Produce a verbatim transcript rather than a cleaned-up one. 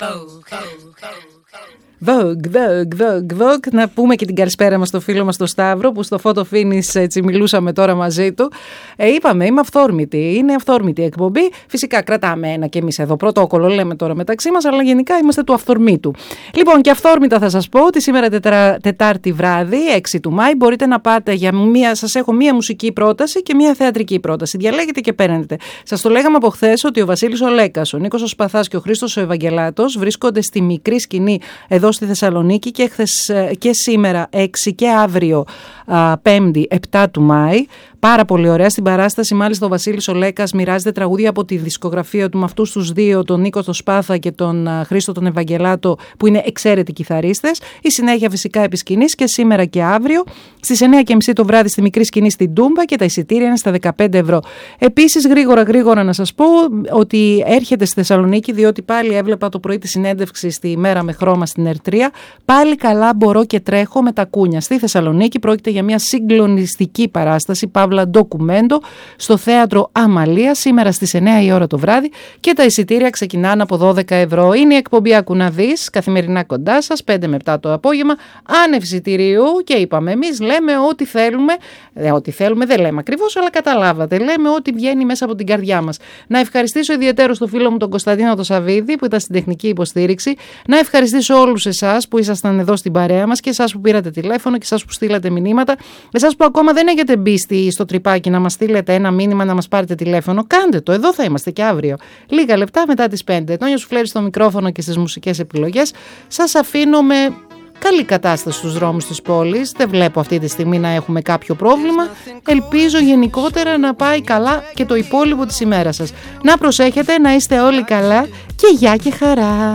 Vogue, Vogue, Vogue, Vogue. Να πούμε και την καλησπέρα μας στο φίλο μας τον Σταύρο, που στο Photo Finish έτσι μιλούσαμε τώρα μαζί του. Ε, είπαμε, είμαι αυθόρμητη. Είναι αυθόρμητη εκπομπή. Φυσικά κρατάμε ένα και εμείς εδώ πρωτόκολλο, λέμε τώρα μεταξύ μας, αλλά γενικά είμαστε του αυθορμήτου. Λοιπόν, και αυθόρμητα θα σας πω ότι σήμερα τετρα... Τετάρτη βράδυ, έξι του Μάη, μπορείτε να πάτε για μία. Σας έχω μία μουσική πρόταση και μία θεατρική πρόταση. Διαλέγετε και παίρνετε. Σας το λέγαμε από χθες ότι ο Βασίλης ο Λέκας, ο Νίκος ο Σπαθάς και ο Χρήστος ο Ευαγγελάτος βρίσκονται στη μικρή σκηνή εδώ στη Θεσσαλονίκη και, χθες, και σήμερα έξι και αύριο πέμπτη επτά του Μάη. Πάρα πολύ ωραία στην παράσταση. Μάλιστα ο Βασίλης ο Λέκας μοιράζεται τραγούδια από τη δισκογραφία του με αυτούς τους δύο, τον Νίκο τον Σπάθα και τον Χρήστο τον Ευαγγελάτο, που είναι εξαίρετοι κιθαρίστες. Η συνέχεια φυσικά επί σκηνής και σήμερα και αύριο στις εννιά και μισή το βράδυ στη μικρή σκηνή στην Τούμπα, και τα εισιτήρια είναι στα δεκαπέντε ευρώ. Επίσης γρήγορα γρήγορα να σας πω ότι έρχεται στη Θεσσαλονίκη, διότι πάλι έβλεπα το πρωί τη συνέντευξη στη Μέρα με Χρώμα στην Ερτρία. Πάλι καλά μπορώ και τρέχω με τα κούνια. Στη Θεσσαλονίκη πρόκειται για μια συγκλονιστική παράσταση, παύλα ντοκουμέντο, στο θέατρο Αμαλία, σήμερα στις εννιά η ώρα το βράδυ, και τα εισιτήρια ξεκινάνε από δώδεκα ευρώ. Είναι η εκπομπή Ακού να δεις, καθημερινά κοντά σας, πέντε με επτά το απόγευμα, άνευ εισιτηρίου, και είπαμε εμείς λέμε ό,τι θέλουμε, ε, ό,τι θέλουμε δεν λέμε ακριβώς, αλλά καταλάβατε, λέμε ό,τι βγαίνει μέσα από την καρδιά μας. Να ευχαριστήσω ιδιαίτερο στο φίλο μου τον Κωνσταντίνο τον Σαββίδη που ήταν στην τεχνική υποστήριξη, να ευχαριστήσω όλους εσάς που ήσασταν εδώ στην παρέα μας, και εσάς που πήρατε τηλέφωνο και εσάς που στείλατε μηνύματα, εσάς που ακόμα δεν έχετε μπει στο τρυπάκι να μας στείλετε ένα μήνυμα, να μας πάρετε τηλέφωνο, κάντε το, εδώ θα είμαστε και αύριο λίγα λεπτά μετά τις πέντε. Τόνιο Σουφλέρη στο μικρόφωνο και στις μουσικές επιλογές. Σας αφήνω με καλή κατάσταση στους δρόμους της πόλης. Δεν βλέπω αυτή τη στιγμή να έχουμε κάποιο πρόβλημα. Ελπίζω γενικότερα να πάει καλά και το υπόλοιπο της ημέρας σας. Να προσέχετε, να είστε όλοι καλά και γεια και χαρά.